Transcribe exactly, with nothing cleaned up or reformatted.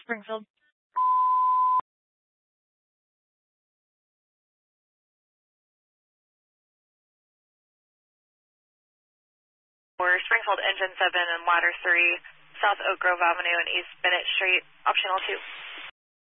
Springfield. For Springfield Engine seven and Ladder three, South Oak Grove Avenue and East Bennett Street, optional two.